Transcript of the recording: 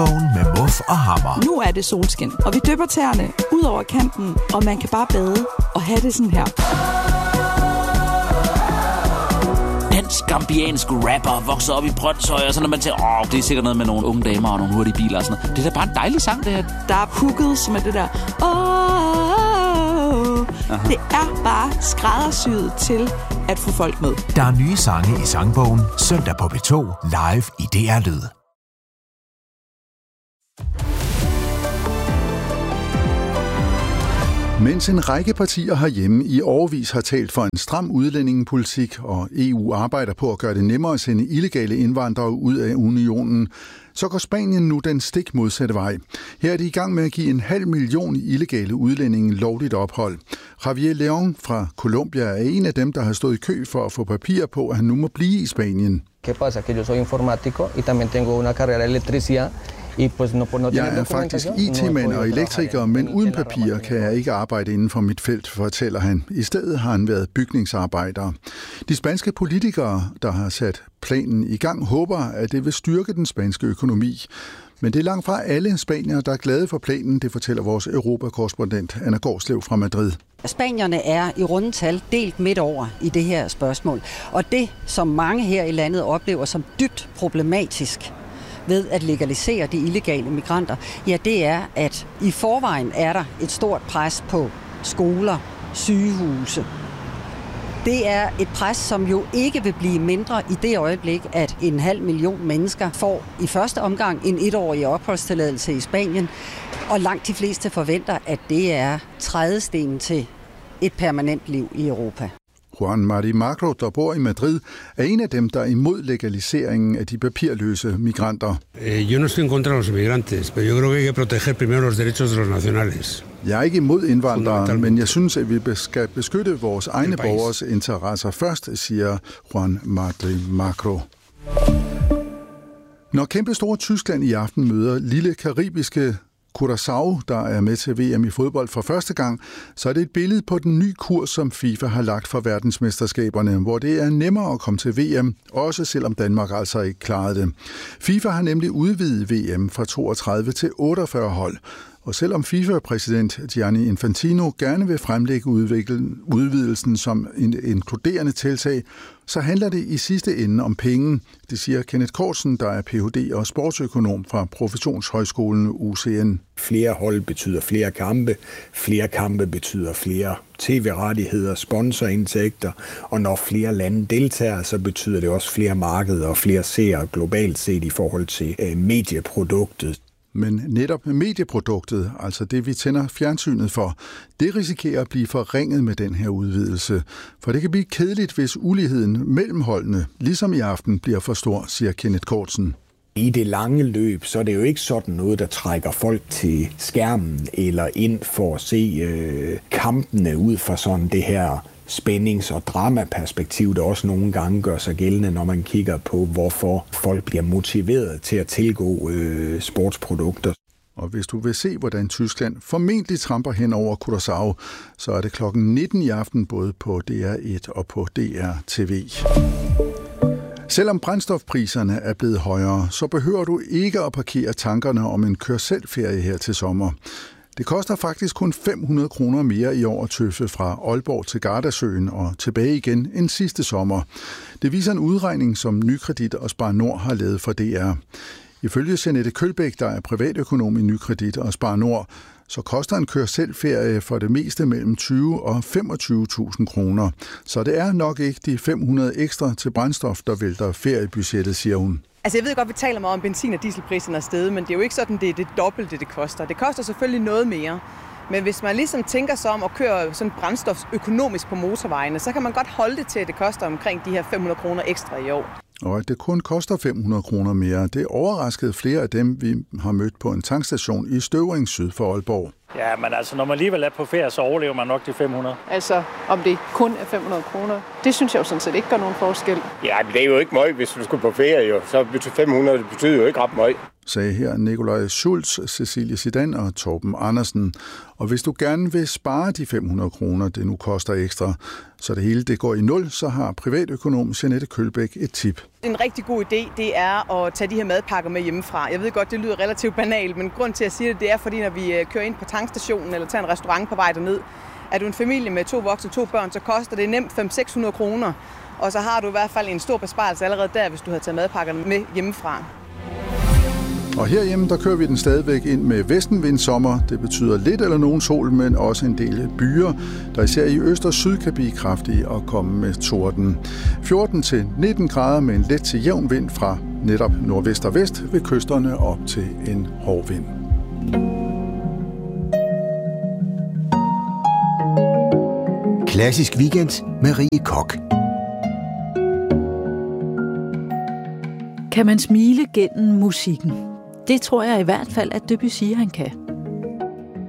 med Muff og Hammer. Nu er det solskin, og vi dypper tæerne ud over kanten, og man kan bare bade og have det sådan her. Gambiansk rapper vokser op i Brøndshøj, og så når man tænker, det er sikkert noget med nogle unge damer og nogle hurtige biler og sådan noget. Det er da bare en dejlig sang, det her. Der er hooket, som er det der. Det er bare skræddersyet til at få folk med. Der er nye sange i sangbogen, søndag på P2, live i DR Lyd. Mens en række partier herhjemme i årevis har talt for en stram udlændingepolitik, og EU arbejder på at gøre det nemmere at sende illegale indvandrere ud af unionen, så går Spanien nu den stik modsatte vej. Her er de i gang med at give 500.000 illegale udlændinge lovligt ophold. Javier León fra Colombia er en af dem, der har stået i kø for at få papir på, at han nu må blive i Spanien. ¿Qué pasa? Que yo soy informático y también tengo una carrera de electricidad. Jeg er faktisk IT-mand og elektriker, men uden papirer kan jeg ikke arbejde inden for mit felt, fortæller han. I stedet har han været bygningsarbejder. De spanske politikere, der har sat planen i gang, håber, at det vil styrke den spanske økonomi. Men det er langt fra alle spaniere, der er glade for planen, det fortæller vores Europakorrespondent Anna Gårdslev fra Madrid. Spanierne er i runde tal delt midt over i det her spørgsmål. Og det, som mange her i landet oplever som dybt problematisk ved at legalisere de illegale migranter, ja, det er, at i forvejen er der et stort pres på skoler, sygehuse. Det er et pres, som jo ikke vil blive mindre i det øjeblik, at 500.000 mennesker får i første omgang en 1-årig opholdstilladelse i Spanien, og langt de fleste forventer, at det er trædestenen til et permanent liv i Europa. Juan Mari Magro, der bor i Madrid, er en af dem, der er imod legaliseringen af de papirløse migranter. Yo no estoy en contra de los migrantes, pero yo creo que hay que proteger primero los derechos de los nacionales. Jeg er ikke imod indvandrere, men jeg synes, at vi skal beskytte vores egne borgers interesser først, siger Juan Mari Magro. Når kæmpestore Tyskland i aften møder lille karibiske Curaçao, der er med til VM i fodbold for første gang, så er det et billede på den nye kurs, som FIFA har lagt for verdensmesterskaberne, hvor det er nemmere at komme til VM, også selvom Danmark altså ikke klarede det. FIFA har nemlig udvidet VM fra 32 til 48 hold. Og selvom FIFA-præsident Gianni Infantino gerne vil fremlægge udvidelsen som en inkluderende tiltag, så handler det i sidste ende om penge. Det siger Kenneth Korsen, der er Ph.D. og sportsøkonom fra Professionshøjskolen UCN. Flere hold betyder flere kampe betyder flere tv-rettigheder, sponsorindtægter, og når flere lande deltager, så betyder det også flere markeder og flere seere globalt set i forhold til medieproduktet. Men netop medieproduktet, altså det vi tænder fjernsynet for, det risikerer at blive forringet med den her udvidelse. For det kan blive kedeligt, hvis uligheden mellem holdene, ligesom i aften, bliver for stor, siger Kenneth Kortsen. I det lange løb, så er det jo ikke sådan noget, der trækker folk til skærmen eller ind for at se kampene ud fra sådan det her spændings- og dramaperspektiv, der også nogle gange gør sig gældende, når man kigger på, hvorfor folk bliver motiveret til at tilgå sportsprodukter. Og hvis du vil se, hvordan Tyskland formentlig tramper hen over Curaçao, så er det klokken 19 i aften, både på DR1 og på DR-TV. Selvom brændstofpriserne er blevet højere, så behøver du ikke at parkere tankerne om en kør-selv-ferie her til sommer. Det koster faktisk kun 500 kroner mere i år at tøffe fra Aalborg til Gardasøen og tilbage igen end sidste sommer. Det viser en udregning, som Nykredit og Spar Nord har lavet for DR. Ifølge Jeanette Kølbæk, der er privatøkonom i Nykredit og Spar Nord, så koster en kør-selv-ferie for det meste mellem 20 og 25.000 kroner. Så det er nok ikke de 500 ekstra til brændstof, der vælter feriebudgettet, siger hun. Altså jeg ved godt, vi taler meget om benzin- og dieselpriserne er steget, men det er jo ikke sådan, det er det dobbelte, det koster. Det koster selvfølgelig noget mere. Men hvis man ligesom tænker sig om at køre sådan brændstof økonomisk på motorvejene, så kan man godt holde det til, at det koster omkring de her 500 kroner ekstra i år. Og at det kun koster 500 kroner mere, det overraskede flere af dem, vi har mødt på en tankstation i Støvring syd for Aalborg. Ja, men altså, når man alligevel er på ferie, så overlever man nok de 500. Altså, om det kun er 500 kroner, det synes jeg jo sådan set ikke gør nogen forskel. Ja, men det er jo ikke meget, hvis du skal på ferie, jo. Så 500 betyder jo ikke ret meget. sagde her Nikolaj Schulz, Cecilie Zidane og Torben Andersen. Og hvis du gerne vil spare de 500 kroner, det nu koster ekstra, så det hele det går i nul, så har privatøkonom Jeanette Kølbæk et tip. En rigtig god idé, det er at tage de her madpakker med hjemmefra. Jeg ved godt, det lyder relativt banalt, men grund til at sige det er, fordi når vi kører ind på tankstationen eller tager en restaurant på vej derned, er du en familie med 2 voksne og 2 børn, så koster det nemt 500-600 kroner. Og så har du i hvert fald en stor besparelse allerede der, hvis du havde taget madpakkerne med hjemmefra. Og herhjemme, der kører vi den stadigvæk ind med vestenvindsommer. Det betyder lidt eller nogen sol, men også en del byer, der især i øst og syd kan blive kraftige og komme med torden. 14-19 grader med en let til jævn vind fra netop nordvest og vest ved kysterne op til en hård vind. Klassisk Weekend med Rie Koch. Kan man smile gennem musikken? Det tror jeg i hvert fald, at Debussy han kan.